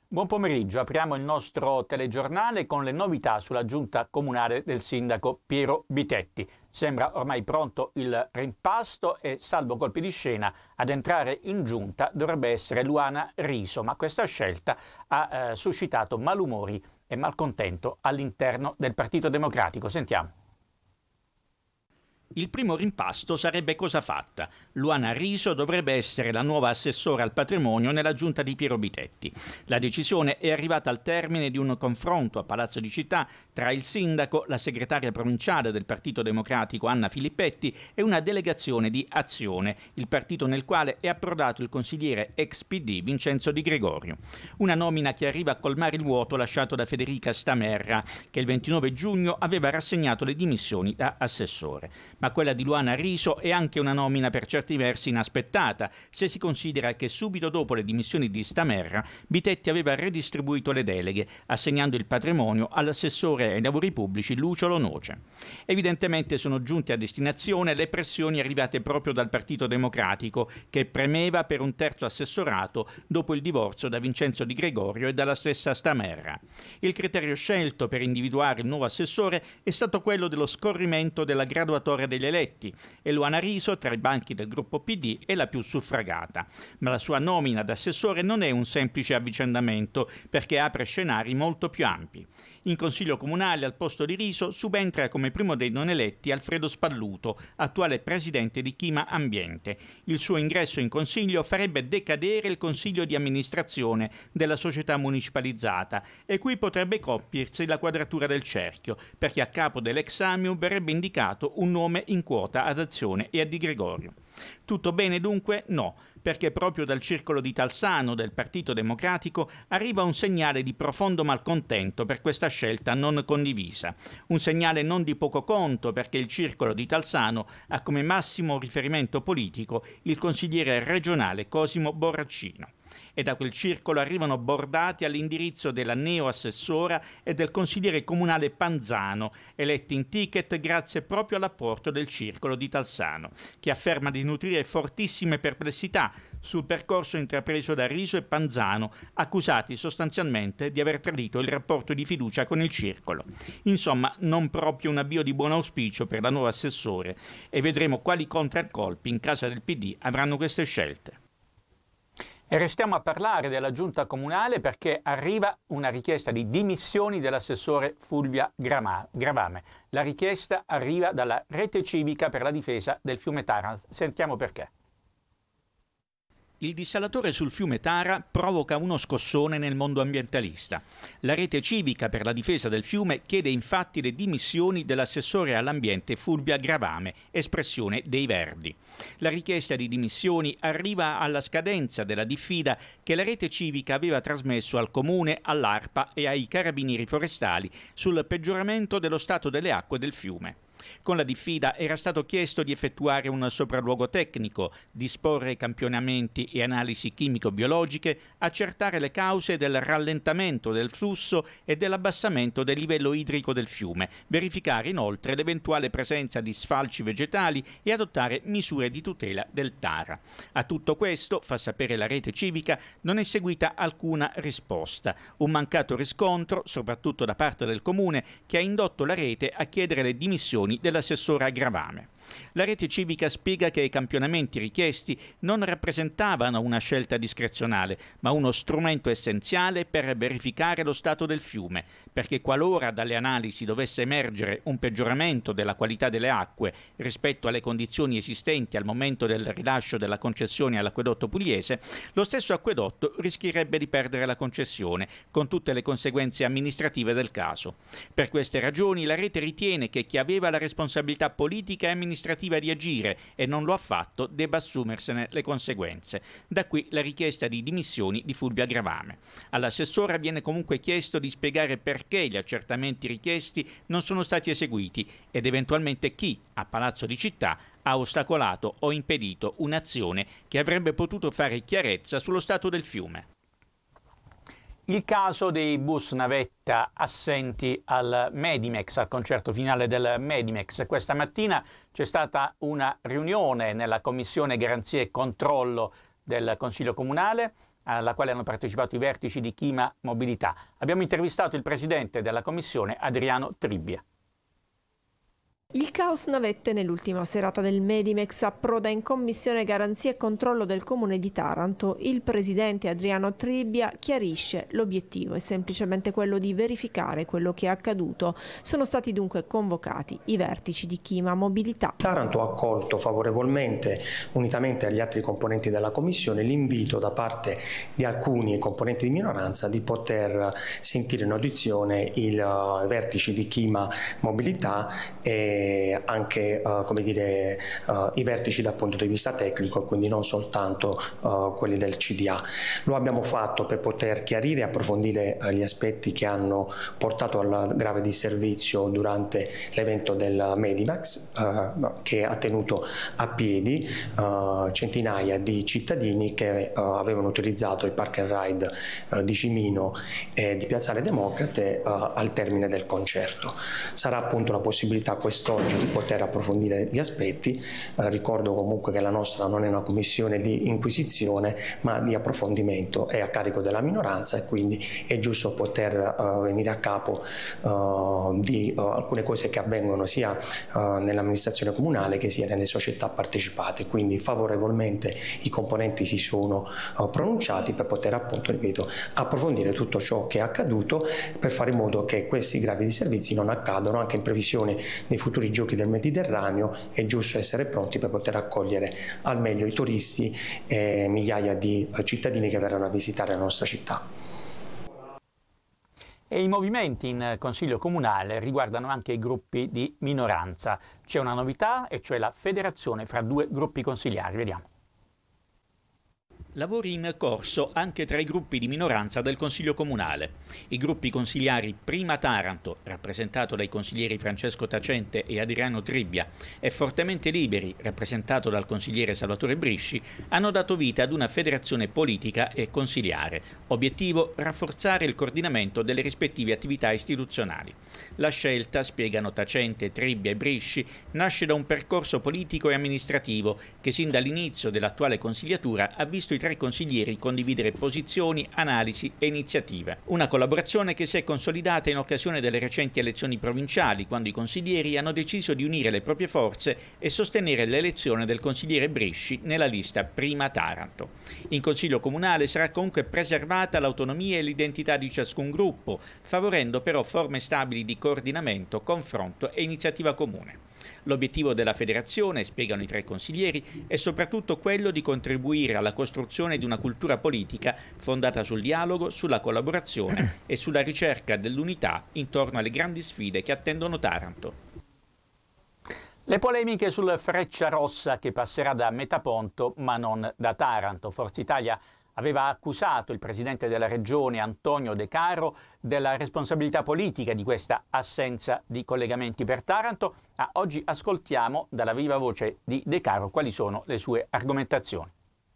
Buon pomeriggio, apriamo il nostro telegiornale con le novità sulla giunta comunale del sindaco Piero Bitetti. Sembra ormai pronto il rimpasto e, salvo colpi di scena, ad entrare in giunta dovrebbe essere Luana Riso, ma questa scelta ha suscitato malumori e malcontento all'interno del Partito Democratico. Sentiamo. Il primo rimpasto sarebbe cosa fatta. Luana Riso dovrebbe essere la nuova assessora al patrimonio nella giunta di Piero Bitetti. La decisione è arrivata al termine di un confronto a Palazzo di Città tra il sindaco, la segretaria provinciale del Partito Democratico Anna Filippetti e una delegazione di Azione, il partito nel quale è approdato il consigliere ex PD Vincenzo Di Gregorio. Una nomina che arriva a colmare il vuoto lasciato da Federica Stamerra, che il 29 giugno aveva rassegnato le dimissioni da assessore. Ma quella di Luana Riso è anche una nomina per certi versi inaspettata, se si considera che subito dopo le dimissioni di Stamerra, Bitetti aveva redistribuito le deleghe, assegnando il patrimonio all'assessore ai lavori pubblici Lucio Lo Noce. Evidentemente sono giunte a destinazione le pressioni arrivate proprio dal Partito Democratico, che premeva per un terzo assessorato dopo il divorzio da Vincenzo Di Gregorio e dalla stessa Stamerra. Il criterio scelto per individuare il nuovo assessore è stato quello dello scorrimento della graduatoria degli eletti, e Luana Riso, tra i banchi del gruppo PD, è la più suffragata. Ma la sua nomina ad assessore non è un semplice avvicendamento, perché apre scenari molto più ampi. In Consiglio Comunale al posto di Riso subentra come primo dei non eletti Alfredo Spalluto, attuale presidente di Chima Ambiente. Il suo ingresso in Consiglio farebbe decadere il Consiglio di amministrazione della società municipalizzata, e qui potrebbe compiersi la quadratura del cerchio, perché a capo dell'ex Amium verrebbe indicato un nome in quota ad Azione e a Di Gregorio. Tutto bene dunque? No, perché proprio dal circolo di Talsano del Partito Democratico arriva un segnale di profondo malcontento per questa scelta non condivisa. Un segnale non di poco conto, perché il circolo di Talsano ha come massimo riferimento politico il consigliere regionale Cosimo Borraccino. E da quel circolo arrivano bordati all'indirizzo della neo-assessora e del consigliere comunale Panzano, eletti in ticket grazie proprio all'apporto del circolo di Talsano, che afferma di nutrire fortissime perplessità sul percorso intrapreso da Riso e Panzano, accusati sostanzialmente di aver tradito il rapporto di fiducia con il circolo. Insomma, non proprio un avvio di buon auspicio per la nuova assessore, e vedremo quali contraccolpi in casa del PD avranno queste scelte. E restiamo a parlare della giunta comunale, perché arriva una richiesta di dimissioni dell'assessore Fulvia Gravame. La richiesta arriva dalla Rete Civica per la difesa del fiume Tara. Sentiamo perché. Il dissalatore sul fiume Tara provoca uno scossone nel mondo ambientalista. La Rete Civica per la difesa del fiume chiede infatti le dimissioni dell'assessore all'ambiente Fulvia Gravame, espressione dei Verdi. La richiesta di dimissioni arriva alla scadenza della diffida che la Rete Civica aveva trasmesso al Comune, all'ARPA e ai Carabinieri Forestali sul peggioramento dello stato delle acque del fiume. Con la diffida era stato chiesto di effettuare un sopralluogo tecnico, disporre campionamenti e analisi chimico-biologiche, accertare le cause del rallentamento del flusso e dell'abbassamento del livello idrico del fiume, verificare inoltre l'eventuale presenza di sfalci vegetali e adottare misure di tutela del Tara. A tutto questo, fa sapere la Rete Civica, non è seguita alcuna risposta, un mancato riscontro, soprattutto da parte del Comune, che ha indotto la Rete a chiedere le dimissioni dell'assessora Gravame. La Rete Civica spiega che i campionamenti richiesti non rappresentavano una scelta discrezionale, ma uno strumento essenziale per verificare lo stato del fiume, perché qualora dalle analisi dovesse emergere un peggioramento della qualità delle acque rispetto alle condizioni esistenti al momento del rilascio della concessione all'acquedotto pugliese, lo stesso acquedotto rischierebbe di perdere la concessione, con tutte le conseguenze amministrative del caso. Per queste ragioni la Rete ritiene che chi aveva la responsabilità politica e amministrativa di agire e non lo ha fatto debba assumersene le conseguenze. Da qui la richiesta di dimissioni di Fulvia Gravame. All'assessora viene comunque chiesto di spiegare perché gli accertamenti richiesti non sono stati eseguiti ed eventualmente chi, a Palazzo di Città, ha ostacolato o impedito un'azione che avrebbe potuto fare chiarezza sullo stato del fiume. Il caso dei bus navetta assenti al Medimex, al concerto finale del Medimex. Questa mattina c'è stata una riunione nella Commissione Garanzie e Controllo del Consiglio Comunale. alla quale hanno partecipato i vertici di Chima Mobilità. Abbiamo intervistato il presidente della commissione, Adriano Tribbia. Il caos navette nell'ultima serata del Medimex approda in commissione garanzia e controllo del comune di Taranto. Il presidente Adriano Tribbia chiarisce: l'obiettivo è semplicemente quello di verificare quello che è accaduto. Sono stati dunque convocati i vertici di Chima Mobilità. Taranto ha accolto favorevolmente, unitamente agli altri componenti della commissione, l'invito da parte di alcuni componenti di minoranza di poter sentire in audizione i vertici di Chima Mobilità e anche i vertici dal punto di vista tecnico, quindi non soltanto quelli del CDA. Lo abbiamo fatto per poter chiarire e approfondire gli aspetti che hanno portato al grave disservizio durante l'evento del Medimax, che ha tenuto a piedi centinaia di cittadini che avevano utilizzato il park and ride di Cimino e di Piazzale Democrate al termine del concerto. Sarà appunto la possibilità quest'oggi di poter approfondire gli aspetti. Ricordo comunque che la nostra non è una commissione di inquisizione ma di approfondimento, è a carico della minoranza e quindi è giusto poter venire a capo di alcune cose che avvengono sia nell'amministrazione comunale che sia nelle società partecipate. Quindi favorevolmente i componenti si sono pronunciati per poter appunto, ripeto, approfondire tutto ciò che è accaduto per fare in modo che questi gravi disservizi non accadano anche in previsione dei futuri giochi del Mediterraneo. È giusto essere pronti per poter accogliere al meglio i turisti e migliaia di cittadini che verranno a visitare la nostra città. E i movimenti in Consiglio Comunale riguardano anche i gruppi di minoranza. C'è una novità, e cioè la federazione fra due gruppi consigliari. Vediamo. Lavori in corso anche tra i gruppi di minoranza del Consiglio Comunale. I gruppi consigliari Prima Taranto, rappresentato dai consiglieri Francesco Tacente e Adriano Tribbia, e Fortemente Liberi, rappresentato dal consigliere Salvatore Brisci, hanno dato vita ad una federazione politica e consiliare. Obiettivo: rafforzare il coordinamento delle rispettive attività istituzionali. La scelta, spiegano Tacente, Tribbia e Brisci, nasce da un percorso politico e amministrativo che sin dall'inizio dell'attuale consigliatura ha visto i tre consiglieri condividere posizioni, analisi e iniziative. Una collaborazione che si è consolidata in occasione delle recenti elezioni provinciali, quando i consiglieri hanno deciso di unire le proprie forze e sostenere l'elezione del consigliere Brisci nella lista Prima Taranto. In Consiglio Comunale sarà comunque preservata l'autonomia e l'identità di ciascun gruppo, favorendo però forme stabili di coordinamento, confronto e iniziativa comune. L'obiettivo della federazione, spiegano i tre consiglieri, è soprattutto quello di contribuire alla costruzione di una cultura politica fondata sul dialogo, sulla collaborazione e sulla ricerca dell'unità intorno alle grandi sfide che attendono Taranto. Le polemiche sul Frecciarossa che passerà da Metaponto ma non da Taranto. Forza Italia aveva accusato il presidente della regione Antonio De Caro della responsabilità politica di questa assenza di collegamenti per Taranto. Oggi ascoltiamo dalla viva voce di De Caro quali sono le sue argomentazioni.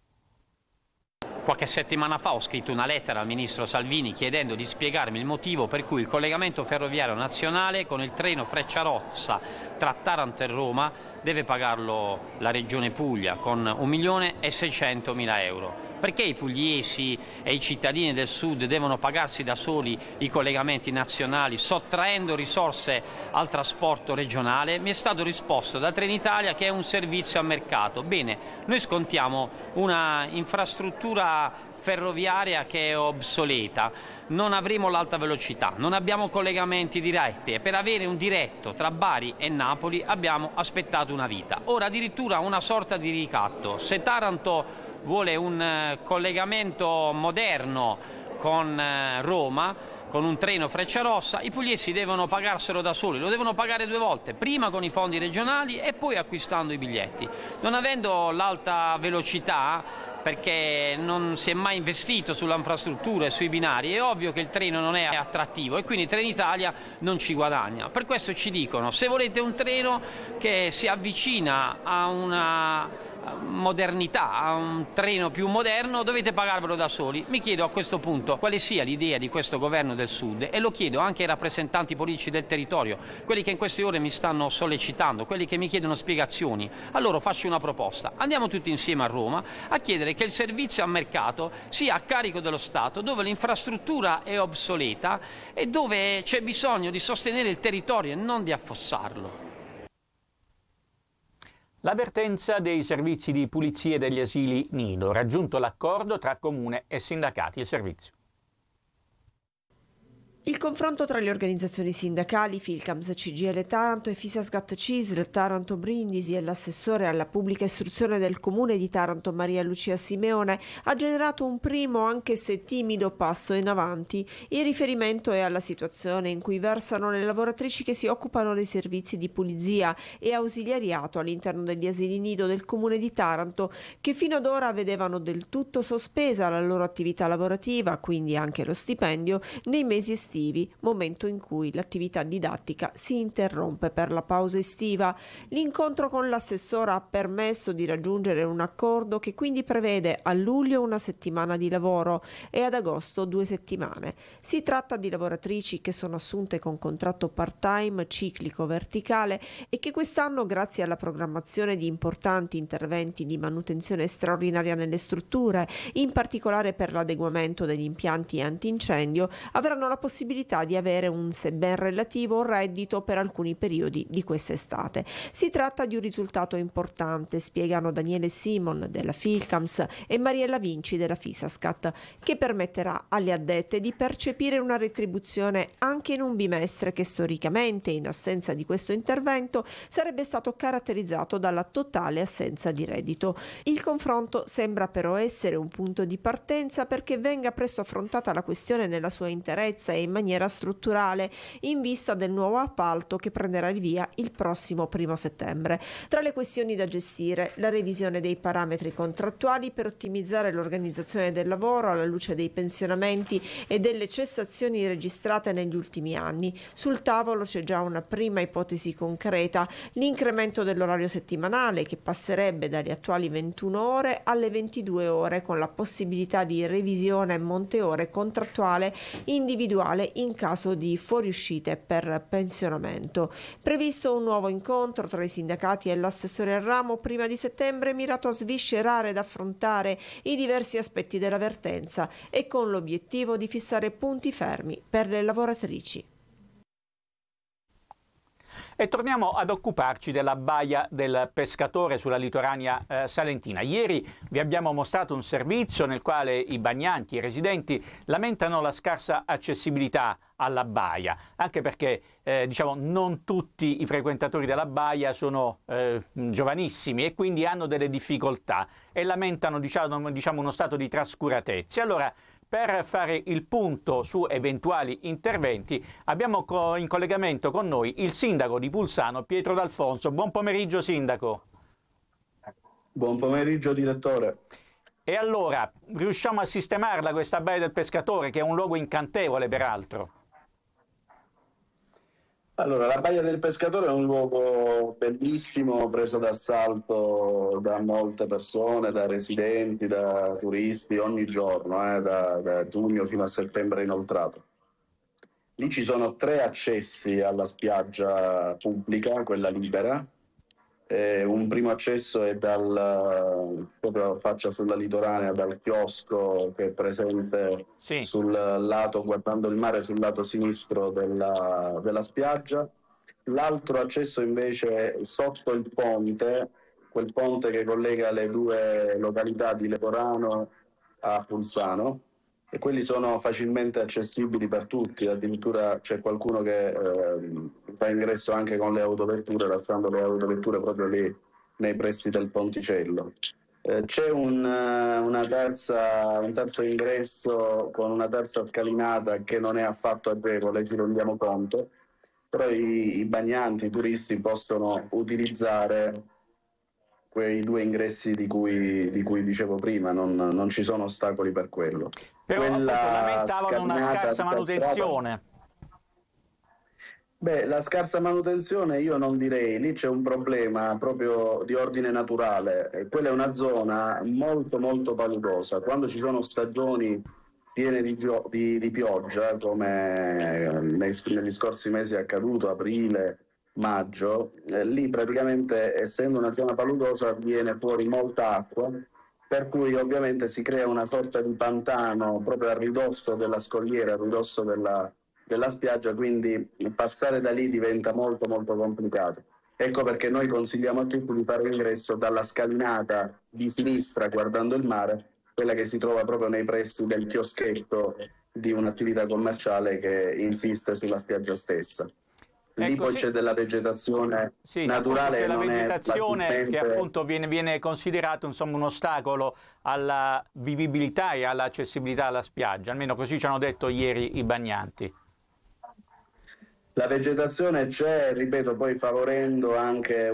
Qualche settimana fa ho scritto una lettera al ministro Salvini chiedendo di spiegarmi il motivo per cui il collegamento ferroviario nazionale con il treno Frecciarossa tra Taranto e Roma deve pagarlo la regione Puglia con 1.600.000 euro. Perché i pugliesi e i cittadini del sud devono pagarsi da soli i collegamenti nazionali sottraendo risorse al trasporto regionale? Mi è stato risposto da Trenitalia che è un servizio a mercato. Bene, noi scontiamo una infrastruttura ferroviaria che è obsoleta, non avremo l'alta velocità, non abbiamo collegamenti diretti e per avere un diretto tra Bari e Napoli abbiamo aspettato una vita. Ora addirittura una sorta di ricatto. Se Taranto vuole un collegamento moderno con Roma, con un treno Frecciarossa, i pugliesi devono pagarselo da soli, lo devono pagare due volte, prima con i fondi regionali e poi acquistando i biglietti. Non avendo l'alta velocità, perché non si è mai investito sulla infrastruttura e sui binari, è ovvio che il treno non è attrattivo e quindi Trenitalia non ci guadagna. Per questo ci dicono: se volete un treno che si avvicina a una modernità, a un treno più moderno, dovete pagarvelo da soli. Mi chiedo a questo punto quale sia l'idea di questo governo del Sud, e lo chiedo anche ai rappresentanti politici del territorio, quelli che in queste ore mi stanno sollecitando, quelli che mi chiedono spiegazioni. A loro faccio una proposta: andiamo tutti insieme a Roma a chiedere che il servizio a mercato sia a carico dello Stato, dove l'infrastruttura è obsoleta e dove c'è bisogno di sostenere il territorio e non di affossarlo. La vertenza dei servizi di pulizia degli asili nido, raggiunto l'accordo tra comune e sindacati e servizio. Il confronto tra le organizzazioni sindacali, Filcams, CGIL Taranto e Fisasgat CISL Taranto Brindisi e l'assessore alla pubblica istruzione del comune di Taranto Maria Lucia Simeone ha generato un primo, anche se timido, passo in avanti. Il riferimento è alla situazione in cui versano le lavoratrici che si occupano dei servizi di pulizia e ausiliariato all'interno degli asili nido del comune di Taranto, che fino ad ora vedevano del tutto sospesa la loro attività lavorativa, quindi anche lo stipendio, nei mesi estivi, momento in cui l'attività didattica si interrompe per la pausa estiva. L'incontro con l'assessora ha permesso di raggiungere un accordo che quindi prevede a luglio una settimana di lavoro e ad agosto 2 settimane. Si tratta di lavoratrici che sono assunte con contratto part-time ciclico verticale e che quest'anno, grazie alla programmazione di importanti interventi di manutenzione straordinaria nelle strutture, in particolare per l'adeguamento degli impianti antincendio, avranno la possibilità di avere un, sebbene relativo, reddito per alcuni periodi di quest'estate. Si tratta di un risultato importante, spiegano Daniele Simon della Filcams e Mariella Vinci della Fisascat, che permetterà alle addette di percepire una retribuzione anche in un bimestre che storicamente, in assenza di questo intervento, sarebbe stato caratterizzato dalla totale assenza di reddito. Il confronto sembra però essere un punto di partenza perché venga presto affrontata la questione nella sua interezza e in maniera strutturale, in vista del nuovo appalto che prenderà il via il prossimo 1 settembre. Tra le questioni da gestire, la revisione dei parametri contrattuali per ottimizzare l'organizzazione del lavoro alla luce dei pensionamenti e delle cessazioni registrate negli ultimi anni. Sul tavolo c'è già una prima ipotesi concreta: l'incremento dell'orario settimanale, che passerebbe dalle attuali 21 ore alle 22 ore, con la possibilità di revisione monte-ore contrattuale individuale in caso di fuoriuscite per pensionamento. Previsto un nuovo incontro tra i sindacati e l'assessore al ramo prima di settembre, mirato a sviscerare ed affrontare i diversi aspetti della vertenza e con l'obiettivo di fissare punti fermi per le lavoratrici. E torniamo ad occuparci della baia del Pescatore sulla litoranea salentina. Ieri vi abbiamo mostrato un servizio nel quale i bagnanti e i residenti lamentano la scarsa accessibilità alla baia, anche perché non tutti i frequentatori della baia sono giovanissimi e quindi hanno delle difficoltà e lamentano uno stato di trascuratezza. Allora, per fare il punto su eventuali interventi, abbiamo in collegamento con noi il sindaco di Pulsano, Pietro D'Alfonso. Buon pomeriggio, sindaco. Buon pomeriggio, direttore. E allora, riusciamo a sistemarla questa baia del Pescatore, che è un luogo incantevole peraltro? Allora, la Baia del Pescatore è un luogo bellissimo, preso d'assalto da molte persone, da residenti, da turisti, ogni giorno, da giugno fino a settembre inoltrato. Lì ci sono 3 accessi alla spiaggia pubblica, quella libera. Un primo accesso è proprio faccia sulla litoranea, dal chiosco che è presente sul lato, guardando il mare, sul lato sinistro della spiaggia. L'altro accesso invece è sotto il ponte, quel ponte che collega le 2 località di Leporano a Pulsano, e quelli sono facilmente accessibili per tutti. Addirittura c'è qualcuno che fa ingresso anche con le autovetture, lasciando le autovetture proprio lì nei pressi del ponticello. C'è un terzo ingresso con una terza scalinata che non è affatto agevole, ci rendiamo conto, però i bagnanti, i turisti possono utilizzare quei 2 ingressi di cui dicevo prima, non ci sono ostacoli per quello. Però lamentavano una scarsa manutenzione. Beh, la scarsa manutenzione io non direi, lì c'è un problema proprio di ordine naturale. Quella è una zona molto molto paludosa. Quando ci sono stagioni piene di pioggia, come negli scorsi mesi è accaduto, aprile, maggio, lì praticamente, essendo una zona paludosa, viene fuori molta acqua, per cui ovviamente si crea una sorta di pantano proprio a ridosso della scogliera, a ridosso della spiaggia, quindi passare da lì diventa molto molto complicato. Ecco perché noi consigliamo a tutti di fare l'ingresso dalla scalinata di sinistra guardando il mare, quella che si trova proprio nei pressi del chioschetto di un'attività commerciale che insiste sulla spiaggia stessa. Lì Ecco, poi sì. c'è della vegetazione Sì, naturale, c'è la non è vegetazione che facilmente... appunto viene considerato insomma, un ostacolo alla vivibilità e all'accessibilità alla spiaggia, almeno così ci hanno detto ieri i bagnanti. La vegetazione c'è, ripeto, poi favorendo anche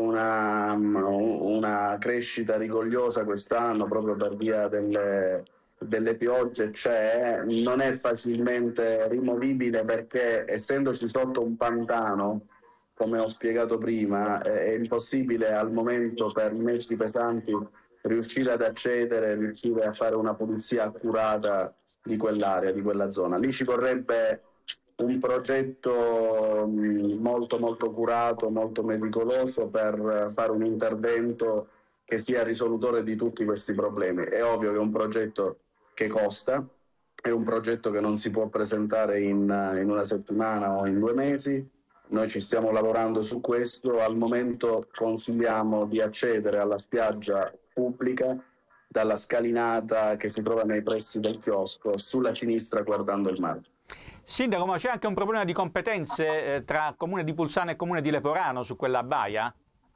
una crescita rigogliosa quest'anno proprio per via delle piogge, c'è, non è facilmente rimovibile perché essendoci sotto un pantano, come ho spiegato prima, è impossibile al momento per i mezzi pesanti riuscire ad accedere, riuscire a fare una pulizia accurata di quell'area, di quella zona. Lì ci vorrebbe un progetto molto molto curato, molto meticoloso per fare un intervento che sia risolutore di tutti questi problemi. È ovvio che è un progetto che costa, è un progetto che non si può presentare in una settimana o in 2 mesi. Noi ci stiamo lavorando su questo. Al momento consigliamo di accedere alla spiaggia pubblica dalla scalinata che si trova nei pressi del chiosco sulla sinistra guardando il mare. Sindaco, ma c'è anche un problema di competenze tra Comune di Pulsano e Comune di Leporano su quella baia?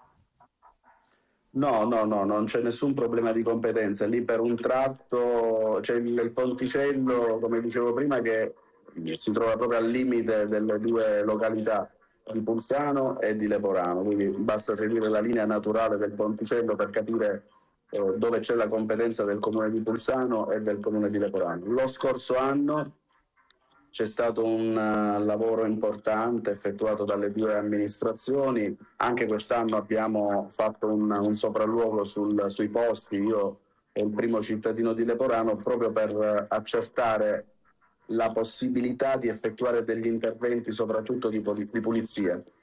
No, non c'è nessun problema di competenza. Lì per un tratto c'è il ponticello, come dicevo prima, che si trova proprio al limite delle 2 località di Pulsano e di Leporano, quindi basta seguire la linea naturale del ponticello per capire dove c'è la competenza del Comune di Pulsano e del Comune di Leporano. Lo scorso anno c'è stato un lavoro importante effettuato dalle 2 amministrazioni, anche quest'anno abbiamo fatto un sopralluogo sui posti, io e il primo cittadino di Leporano, proprio per accertare la possibilità di effettuare degli interventi soprattutto di pulizia.